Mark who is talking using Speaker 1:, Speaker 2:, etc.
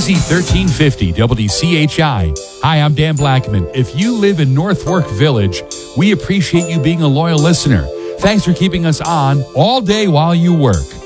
Speaker 1: AC 1350 WCHI. Hi, I'm Dan Blackman. If you live in North Fork Village, we appreciate you being a loyal listener. Thanks for keeping us on all day while you work.